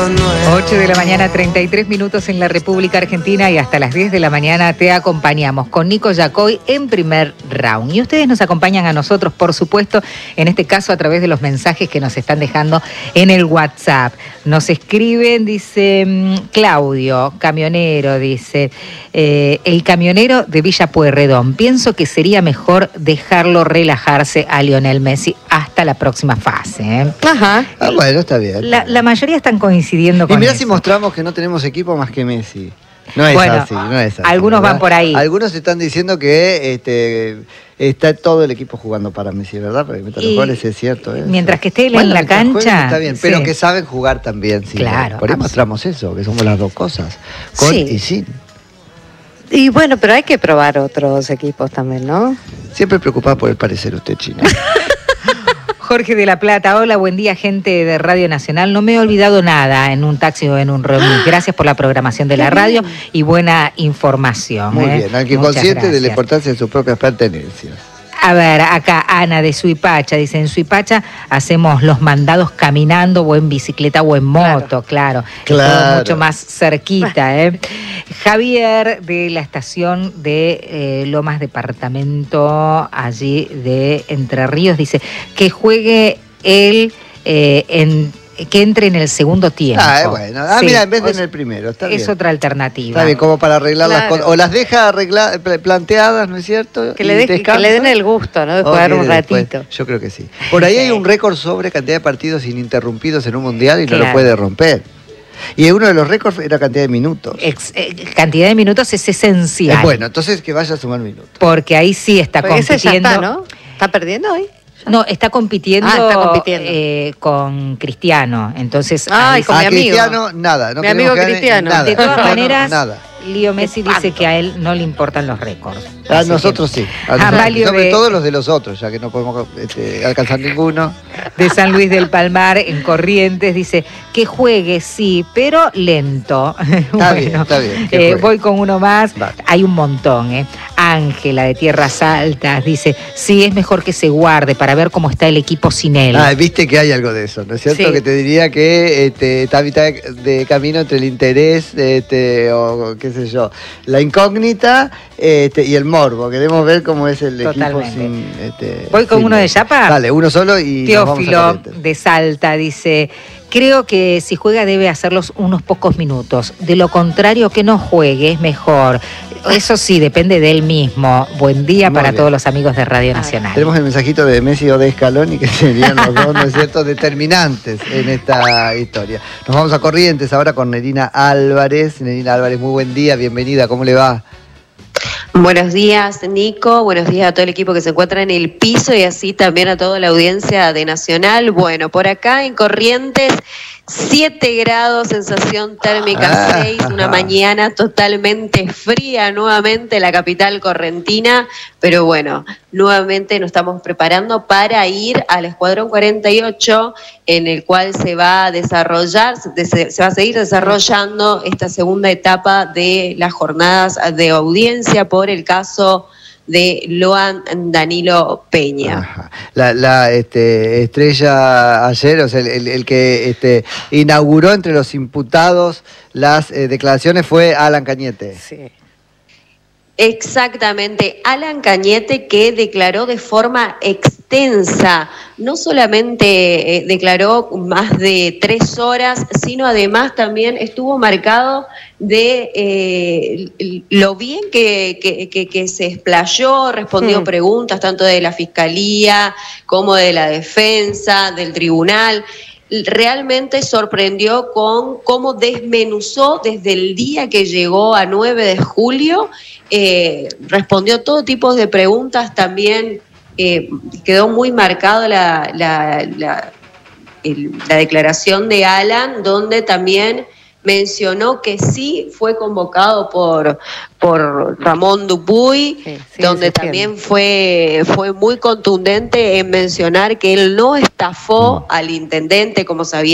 8 de la mañana, 33 minutos en la República Argentina y hasta las 10 de la mañana te acompañamos con Nico Yacoy en Primer Round. Y ustedes nos acompañan a nosotros, por supuesto, en este caso a través de los mensajes que nos están dejando en el WhatsApp. Nos escriben, dice Claudio, camionero, dice, el camionero de Villa Pueyrredón. Pienso que sería mejor dejarlo relajarse a Lionel Messi hasta la próxima fase. Ajá. Bueno, está bien. La mayoría están coincidiendo con Y mirá eso. si mostramos que no tenemos equipo más que Messi. No es Bueno, así, no es así. algunos ¿verdad? van por ahí. Algunos están diciendo que está todo el equipo jugando para Messi, ¿verdad? Porque meta los goles, es cierto. Mientras que esté él en la cancha. Jueguen, está bien, pero sí. que saben jugar también. Sí, Claro. Por ahí mostramos eso, que somos las dos cosas. Con Sí. y sin. Y bueno, pero hay que probar otros equipos también, ¿no? Siempre preocupado por el parecer usted, China. Jorge de la Plata, hola, buen día, gente de Radio Nacional. No me he olvidado nada en un taxi o en un reunión. Gracias por la programación de la radio y buena información. Muy bien, al que Muchas consciente de la gracias. importancia de sus propias pertenencias. A ver, acá Ana de Suipacha, dice, en Suipacha hacemos los mandados caminando o en bicicleta o en moto, claro. Claro. Es todo mucho más cerquita, Javier de la estación de Lomas Departamento, allí de Entre Ríos, dice, que juegue él que entre en el segundo tiempo. Bueno. Sí, Mira, en vez de en el primero, está bien. es otra alternativa. Está bien, como para arreglar las Claro. cosas. O las deja planteadas, ¿no es cierto? Que Y le descansa. den el gusto, ¿no? De O jugar que un después, ratito. yo creo que sí. Por ahí hay un récord sobre cantidad de partidos ininterrumpidos en un mundial y no Claro. lo puede romper. Y uno de los récords era cantidad de minutos. Cantidad de minutos es esencial. Bueno, entonces que vaya a sumar minutos. Porque ahí sí está Porque ese compitiendo. ya está, ¿no? ¿Está perdiendo hoy? No, está compitiendo, con Cristiano. Entonces, ahí con mi amigo. Cristiano, nada. No Mi queremos amigo que gane Cristiano. nada. de todas Cristiano, maneras, nada. Lío Messi Espanto. dice que a él no le importan los récords. A Así nosotros que, sí. A nosotros, Amalio sobre de- todo los de los otros, ya que no podemos alcanzar ninguno. de San Luis del Palmar, en Corrientes, dice que juegue, sí, pero lento. Está bien, está bien, que juegue. Voy con uno más. Vale. Hay un montón. Ángela de Tierras Altas dice, sí, es mejor que se guarde para ver cómo está el equipo sin él. Viste que hay algo de eso, ¿no es cierto? Sí. Que te diría que está a mitad de camino entre el interés o qué sé yo, la incógnita y el morbo. Queremos ver cómo es el Totalmente. equipo sin... Voy con sin uno de él. Yapa. Dale, uno solo y nos vamos a Teófilo Corrientes. de Salta dice, creo que si juega debe hacerlos unos pocos minutos. De lo contrario, que no juegue, es mejor. Eso sí, depende de él mismo. Buen día Muy para bien. todos los amigos de Radio Nacional. Tenemos el mensajito de Messi o de Scaloni, que serían los dos, ¿no es cierto?, determinantes en esta historia. Nos vamos a Corrientes ahora con Nerina Álvarez. Nerina Álvarez, muy buen día, bienvenida, ¿cómo le va? Buenos días, Nico. Buenos días a todo el equipo que se encuentra en el piso y así también a toda la audiencia de Nacional. Bueno, por acá en Corrientes, 7 grados, sensación térmica 6, una mañana totalmente fría nuevamente en la capital correntina, pero bueno, nuevamente nos estamos preparando para ir al Escuadrón 48, en el cual se va a desarrollar, se va a seguir desarrollando esta segunda etapa de las jornadas de audiencia por el caso de Loan Danilo Peña. Ajá. La estrella ayer, o sea, el que inauguró entre los imputados las declaraciones fue Alan Cañete. Sí. Exactamente, Alan Cañete, que declaró de forma extensa, no solamente declaró más de 3 horas, sino además también estuvo marcado de lo bien que se explayó, respondió preguntas tanto de la Fiscalía como de la defensa, del tribunal. Realmente sorprendió con cómo desmenuzó desde el día que llegó a 9 de julio, respondió todo tipo de preguntas, también quedó muy marcado la declaración de Alan, donde también mencionó que sí fue convocado por Ramón Dupuy, donde también fue muy contundente en mencionar que él no estafó al intendente como se había